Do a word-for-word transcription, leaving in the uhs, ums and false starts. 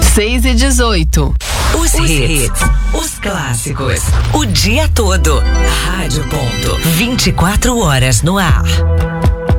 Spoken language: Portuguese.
seis e dezoito. Os, os hits, hits, os clássicos, o dia todo. Rádio Ponto, vinte e quatro horas no ar.